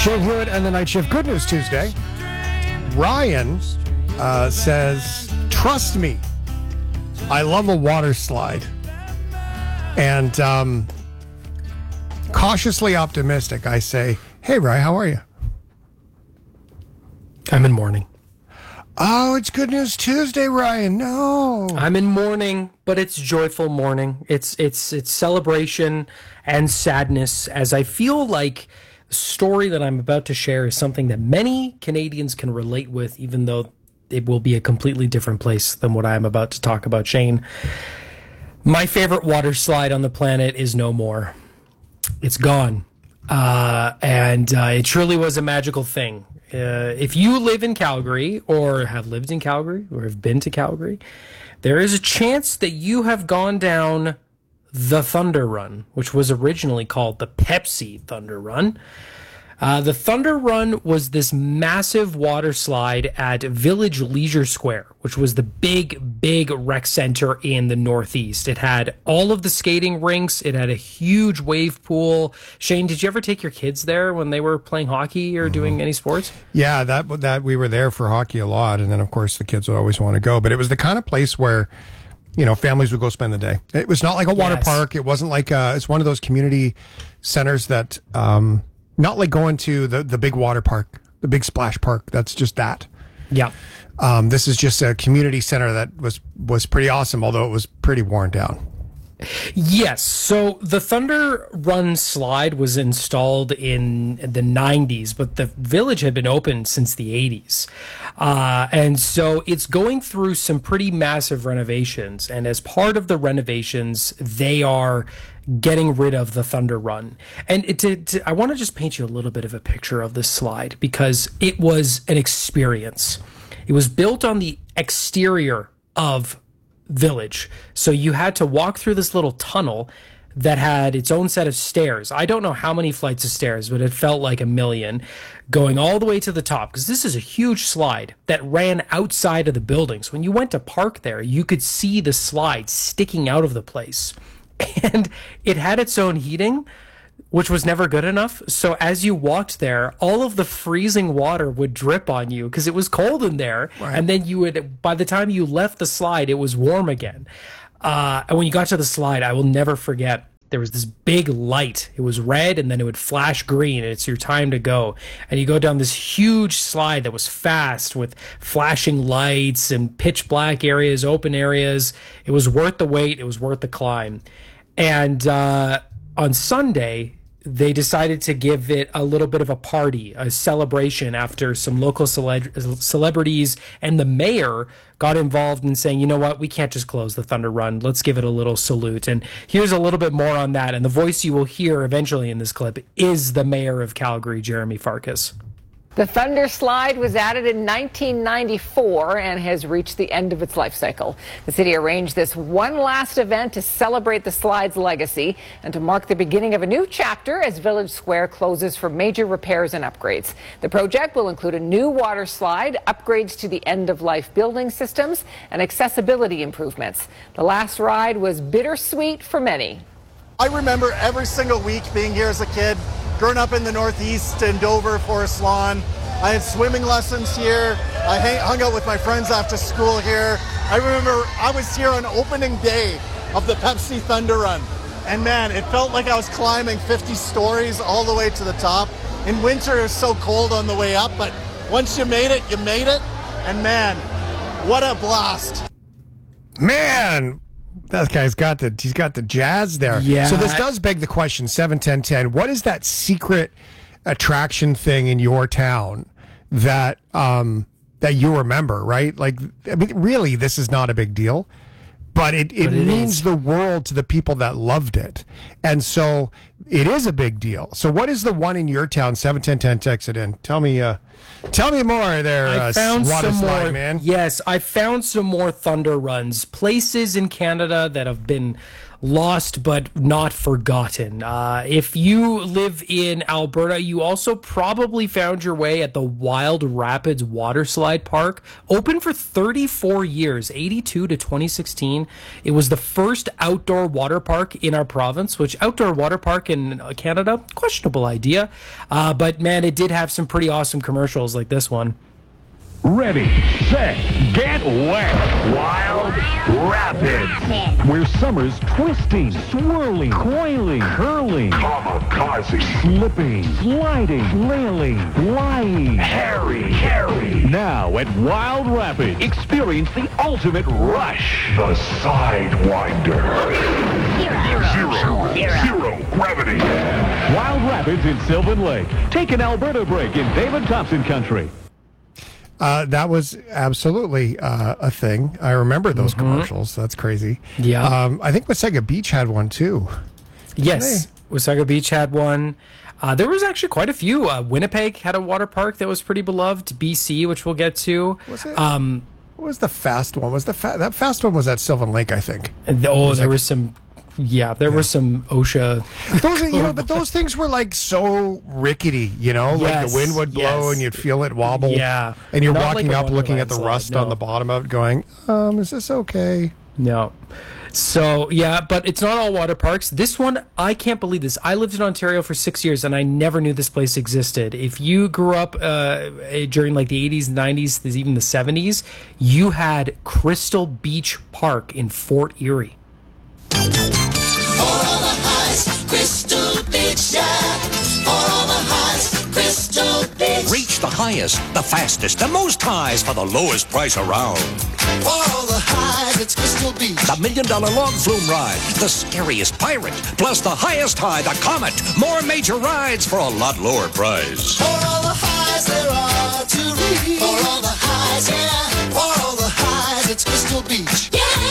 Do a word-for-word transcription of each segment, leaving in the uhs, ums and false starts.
Shane Hewitt and the Night Shift. Good News Tuesday. Ryan uh, says, trust me, I love a water slide. And um, cautiously optimistic, I say, hey, Ryan, how are you? I'm in mourning. Oh, it's Good News Tuesday, Ryan. No. I'm in mourning, but it's joyful mourning. It's it's it's celebration and sadness, as I feel like the story that I'm about to share is something that many Canadians can relate with, even though it will be a completely different place than what I'm about to talk about, Shane. My favorite water slide on the planet is no more. It's gone. Uh, and uh, it truly was a magical thing. Uh, if you live in Calgary or have lived in Calgary or have been to Calgary, there is a chance that you have gone down the Thunder Run, which was originally called the Pepsi Thunder Run. Uh, the Thunder Run was this massive water slide at Village Leisure Square, which was the big, big rec center in the Northeast. It had all of the skating rinks. It had a huge wave pool. Shane, did you ever take your kids there when they were playing hockey or doing any sports? Yeah, that that we were there for hockey a lot. And then, of course, the kids would always want to go. But it was the kind of place where, you know, families would go spend the day. It was not like a water Yes. park. It wasn't like a, it's one of those community centers that, um, not like going to the, the big water park, the big splash park. That's just that. Yeah. Um, this is just a community center that was, was pretty awesome, although it was pretty worn down. Yes. So the Thunder Run slide was installed in the nineties, but the village had been open since the eighties. Uh, and so it's going through some pretty massive renovations. And as part of the renovations, they are getting rid of the Thunder Run. And it, it, I want to just paint you a little bit of a picture of this slide because it was an experience. It was built on the exterior of Village. So you had to walk through this little tunnel that had its own set of stairs. I don't know how many flights of stairs, but it felt like a million, going all the way to the top, because this is a huge slide that ran outside of the buildings. When you went to park there, you could see the slide sticking out of the place. And it had its own heating, which was never good enough. So as you walked there, all of the freezing water would drip on you because it was cold in there. Right. And then you would, by the time you left the slide, it was warm again. Uh, and when you got to the slide, I will never forget, there was this big light. It was red and then it would flash green and it's your time to go. And you go down this huge slide that was fast with flashing lights and pitch black areas, open areas. It was worth the wait. It was worth the climb. And uh, on Sunday, they decided to give it a little bit of a party, a celebration after some local cele- celebrities and the mayor got involved in saying, you know what, we can't just close the Thunder Run. Let's give it a little salute. And here's a little bit more on that. And the voice you will hear eventually in this clip is the mayor of Calgary, Jeremy Farkas. The Thunder Slide was added in nineteen ninety-four and has reached the end of its life cycle. The city arranged this one last event to celebrate the slide's legacy and to mark the beginning of a new chapter as Village Square closes for major repairs and upgrades. The project will include a new water slide, upgrades to the end-of-life building systems, and accessibility improvements. The last ride was bittersweet for many. I remember every single week being here as a kid, growing up in the Northeast in Dover, Forest Lawn. I had swimming lessons here. I hang, hung out with my friends after school here. I remember I was here on opening day of the Pepsi Thunder Run. And man, it felt like I was climbing fifty stories all the way to the top. In winter, it was so cold on the way up, but once you made it, you made it. And man, what a blast. Man, that guy's got the he's got the jazz there. Yeah. So this does beg the question, seven ten ten, what is that secret attraction thing in your town that um that you remember, right? Like, I mean, really, this is not a big deal, but it, it, But it means is. the world to the people that loved it. And so it is a big deal. So what is the one in your town? seven ten ten, text it in. Tell me uh tell me more there, I uh, found water some slide, more, man. Yes, I found some more Thunder Runs. Places in Canada that have been lost but not forgotten. Uh, if you live in Alberta, you also probably found your way at the Wild Rapids Waterslide Park, open for thirty-four years, eighty-two to twenty sixteen. It was the first outdoor water park in our province, which outdoor water park in Canada, questionable idea. Uh, but man, it did have some pretty awesome commercials like this one. Ready, set, get wet. Wild Rapids. Where summer's twisting, swirling, coiling, curling, kamikaze, slipping, sliding, flailing, flying, hairy, hairy. Now at Wild Rapids, experience the ultimate rush. The Sidewinder. Zero, zero, zero gravity. Wild Rapids in Sylvan Lake. Take an Alberta break in David Thompson country. Uh, that was absolutely uh, a thing. I remember those mm-hmm. commercials. That's crazy. Yeah. Um, I think Wasaga Beach had one too. Yes, Wasaga Beach had one. Uh, there was actually quite a few. Uh, Winnipeg had a water park that was pretty beloved. B C, which we'll get to. Was it? Um, what was the fast one? Was the fa- that fast one was at Sylvan Lake, I think. The, oh, was there like, was some. Yeah, there yeah. were some OSHA. Those, you know, but those things were like so rickety, you know, yes, like the wind would blow yes. and you'd feel it wobble. Yeah, and you're Not walking like up, looking at the slide, rust no. on the bottom of it, going, um, "Is this okay?" No. So yeah, but it's not all water parks. This one, I can't believe this. I lived in Ontario for six years and I never knew this place existed. If you grew up uh, during like the eighties, nineties, even the seventies, you had Crystal Beach Park in Fort Erie. Crystal Beach, yeah. For all the highs, Crystal Beach. Reach the highest, the fastest, the most highs for the lowest price around. For all the highs, it's Crystal Beach. The million dollar log flume ride, the scariest pirate, plus the highest high, the Comet. More major rides for a lot lower price. For all the highs there are to reach. For all the highs, yeah. For all the highs, it's Crystal Beach.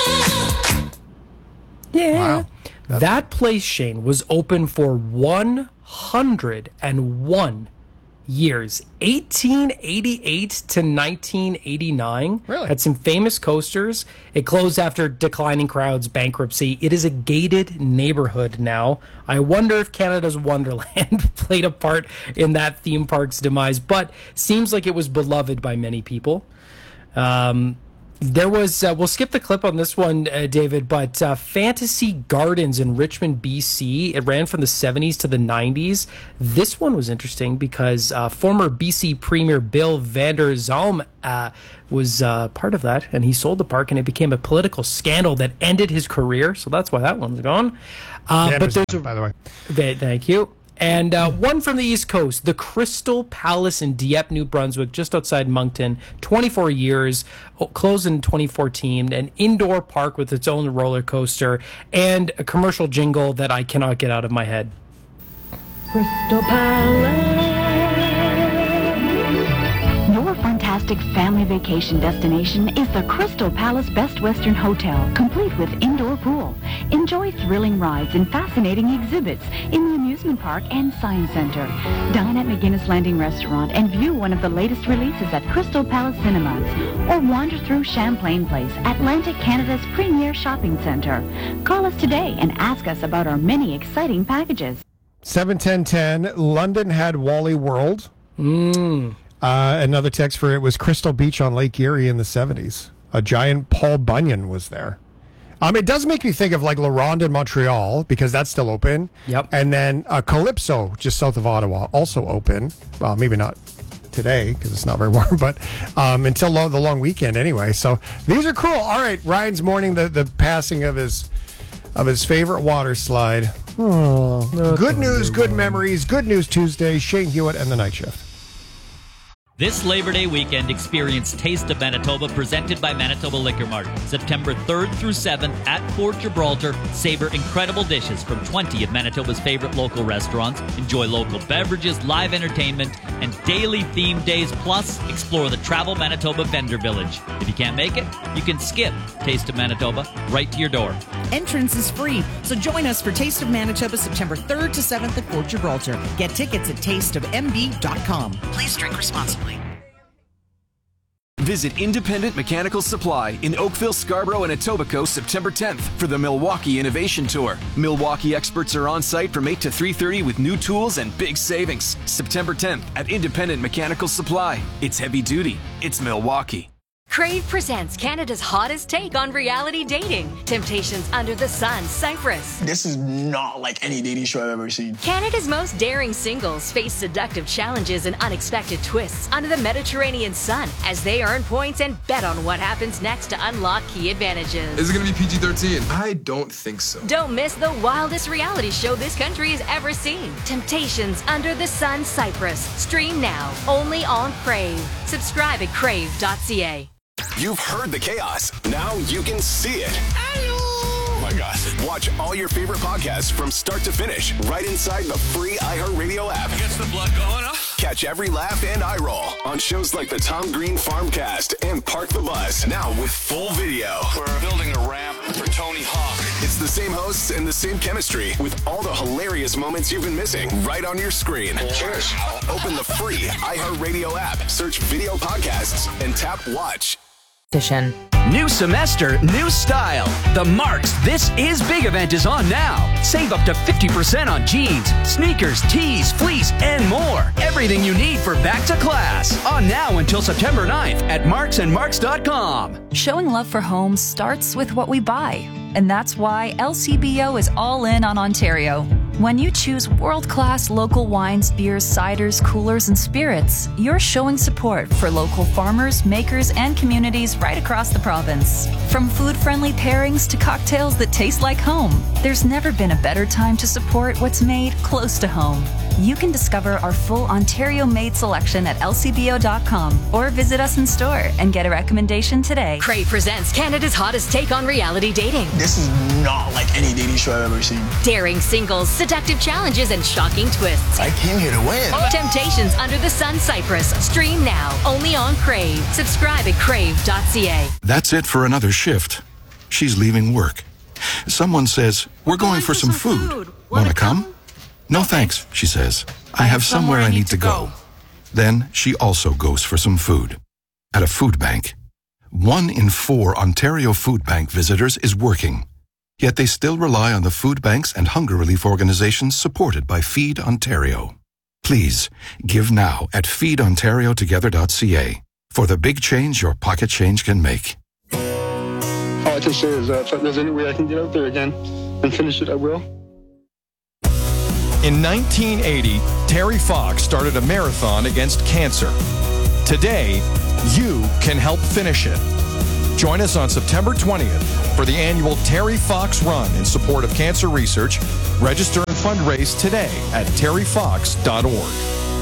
Yeah. Yeah. Wow. That place, Shane, was open for one hundred one years, eighteen eighty-eight to nineteen eighty-nine. Really? Had some famous coasters. It closed after declining crowds, bankruptcy. It is a gated neighborhood now. I wonder if Canada's Wonderland played a part in that theme park's demise, but seems like it was beloved by many people. Um... There was, uh, we'll skip the clip on this one, uh, David, but uh, Fantasy Gardens in Richmond, B C, it ran from the seventies to the nineties. This one was interesting because uh, former B C Premier Bill Vander Zalm uh, was uh, part of that, and he sold the park, and it became a political scandal that ended his career, so that's why that one's gone. Uh, but there's a, by the way. Okay, thank you. And uh, one from the East Coast, the Crystal Palace in Dieppe, New Brunswick, just outside Moncton, twenty-four years, closed in twenty fourteen, an indoor park with its own roller coaster, and a commercial jingle that I cannot get out of my head. Crystal Palace. Your fantastic family vacation destination is the Crystal Palace Best Western Hotel, complete with indoor pool. Enjoy thrilling rides and fascinating exhibits in the amusement park and science center. Dine at McGuinness Landing Restaurant and view one of the latest releases at Crystal Palace Cinemas, or wander through Champlain Place, Atlantic Canada's premier shopping center. Call us today and ask us about our many exciting packages. seven ten ten, London had Wally World. Mm. Uh, another text for it was Crystal Beach on Lake Erie in the seventies. A giant Paul Bunyan was there. Um, it does make me think of like La Ronde in Montreal, because that's still open. Yep. And then uh, Calypso, just south of Ottawa, also open. Well, maybe not today because it's not very warm, but um, until lo- the long weekend anyway. So these are cool. All right, Ryan's mourning the, the passing of his of his favorite water slide. Oh, good news, good memories. Good News Tuesday. Shane Hewitt and the Night Shift. This Labor Day weekend, experience Taste of Manitoba, presented by Manitoba Liquor Mart. September third through seventh at Fort Gibraltar. Savor incredible dishes from twenty of Manitoba's favorite local restaurants. Enjoy local beverages, live entertainment, and daily themed days. Plus, explore the Travel Manitoba Vendor Village. If you can't make it, you can skip Taste of Manitoba right to your door. Entrance is free, so join us for Taste of Manitoba September third to seventh at Fort Gibraltar. Get tickets at taste of m b dot com. Please drink responsibly. Visit Independent Mechanical Supply in Oakville, Scarborough, and Etobicoke September tenth for the Milwaukee Innovation Tour. Milwaukee experts are on site from eight to three thirty with new tools and big savings. September tenth at Independent Mechanical Supply. It's heavy duty. It's Milwaukee. Crave presents Canada's hottest take on reality dating. Temptations Under the Sun, Cyprus. This is not like any dating show I've ever seen. Canada's most daring singles face seductive challenges and unexpected twists under the Mediterranean sun as they earn points and bet on what happens next to unlock key advantages. Is it going to be P G thirteen? I don't think so. Don't miss the wildest reality show this country has ever seen. Temptations Under the Sun, Cyprus. Stream now, only on Crave. Subscribe at crave dot c a. You've heard the chaos. Now you can see it. Oh my gosh. Watch all your favorite podcasts from start to finish right inside the free iHeartRadio app. Gets the blood going, huh? Catch every laugh and eye roll on shows like the Tom Green Farmcast and Park the Bus. Now with full video. We're building a ramp for Tony Hawk. It's the same hosts and the same chemistry with all the hilarious moments you've been missing right on your screen. Cheers. Open the free iHeartRadio app, search video podcasts, and tap watch. New semester, new style. The Marks This Is Big event is on now. Save up to fifty percent on jeans, sneakers, tees, fleece, and more. Everything you need for back to class. On now until September ninth at marks and marks dot com. Showing love for home starts with what we buy. And that's why L C B O is all in on Ontario. When you choose world-class local wines, beers, ciders, coolers, and spirits, you're showing support for local farmers, makers, and communities right across the province. From food-friendly pairings to cocktails that taste like home, there's never been a better time to support what's made close to home. You can discover our full Ontario-made selection at L C B O dot com or visit us in store and get a recommendation today. Crave presents Canada's hottest take on reality dating. This is not like any dating show I've ever seen. Daring singles, seductive challenges, and shocking twists. I came here to win. Temptations Under the Sun, Cyprus. Stream now, only on Crave. Subscribe at crave dot c a. That's it for another shift. She's leaving work. Someone says, we're going for some food. Wanna come? No thanks, she says. I have somewhere I need to go. Then she also goes for some food. At a food bank. One in four Ontario Food Bank visitors is working. Yet they still rely on the food banks and hunger relief organizations supported by Feed Ontario. Please, give now at feed ontario together dot c a for the big change your pocket change can make. All I can say is that if there's any way I can get out there again and finish it, I will. In nineteen eighty, Terry Fox started a marathon against cancer. Today, you can help finish it. Join us on September twentieth for the annual Terry Fox Run in support of cancer research. Register and fundraise today at terry fox dot org.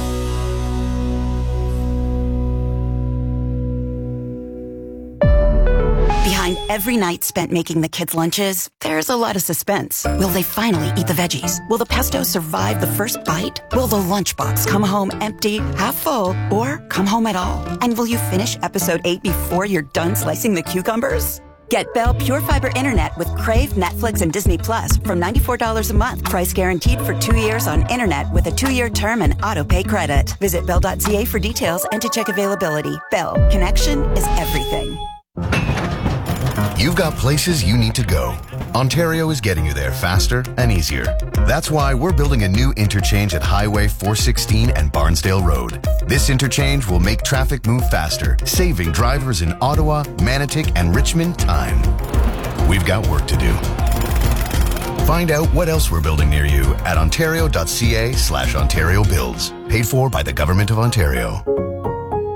Behind every night spent making the kids' lunches, there's a lot of suspense. Will they finally eat the veggies? Will the pesto survive the first bite? Will the lunchbox come home empty, half full, or come home at all? And will you finish episode eight before you're done slicing the cucumbers? Get Bell Pure Fiber Internet with Crave, Netflix, and Disney Plus from ninety-four dollars a month. Price guaranteed for two years on internet with a two-year term and auto-pay credit. Visit bell dot c a for details and to check availability. Bell. Connection is everything. You've got places you need to go. Ontario is getting you there faster and easier. That's why we're building a new interchange at Highway four sixteen and Barnsdale Road. This interchange will make traffic move faster, saving drivers in Ottawa, Manotick, and Richmond time. We've got work to do. Find out what else we're building near you at ontario dot c a slash Ontario Builds. Paid for by the Government of Ontario.